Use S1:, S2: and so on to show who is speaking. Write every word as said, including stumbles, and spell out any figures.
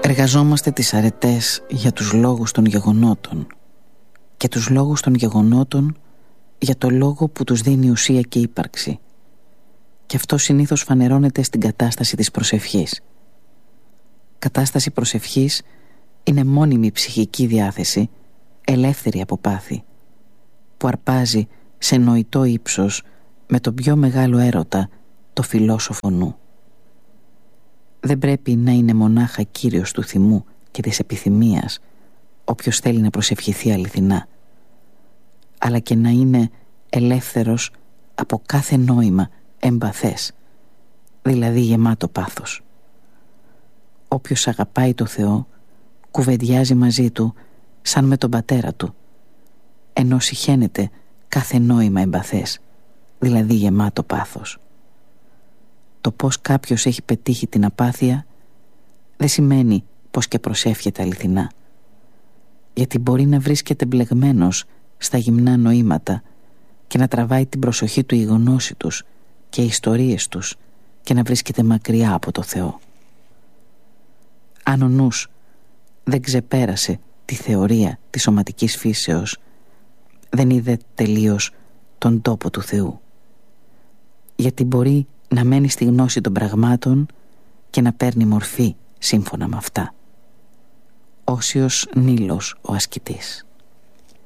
S1: Εργαζόμαστε τις αρετές για τους λόγους των γεγονότων και τους λόγους των γεγονότων για το λόγο που τους δίνει ουσία και ύπαρξη, και αυτό συνήθως φανερώνεται στην κατάσταση της προσευχής. Κατάσταση προσευχής είναι μόνιμη ψυχική διάθεση, ελεύθερη από πάθη, που αρπάζει σε νοητό ύψος με τον πιο μεγάλο έρωτα το φιλόσοφο νου. Δεν πρέπει να είναι μονάχα κύριος του θυμού και της επιθυμίας όποιος θέλει να προσευχηθεί αληθινά, αλλά και να είναι ελεύθερος από κάθε νόημα εμπαθές, δηλαδή γεμάτο πάθος. Όποιος αγαπάει το Θεό κουβεντιάζει μαζί του σαν με τον πατέρα του, ενώ συχαίνεται κάθε νόημα εμπαθές, δηλαδή γεμάτο πάθος. Το πως κάποιος έχει πετύχει την απάθεια δεν σημαίνει πως και προσεύχεται αληθινά, γιατί μπορεί να βρίσκεται μπλεγμένος στα γυμνά νοήματα και να τραβάει την προσοχή του η γνώση τους και οι ιστορίες τους και να βρίσκεται μακριά από το Θεό. Αν ο νους δεν ξεπέρασε τη θεωρία της σωματικής φύσεως, δεν είδε τελείως τον τόπο του Θεού, γιατί μπορεί να μένει στη γνώση των πραγμάτων και να παίρνει μορφή σύμφωνα με αυτά. Όσιος Νείλος ο ασκητής.